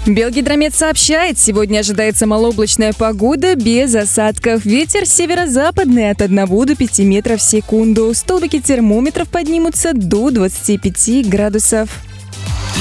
Белгидромет сообщает, сегодня ожидается малооблачная погода без осадков. Ветер северо-западный от 1 до 5 метров в секунду. Столбики термометров поднимутся до 25 градусов.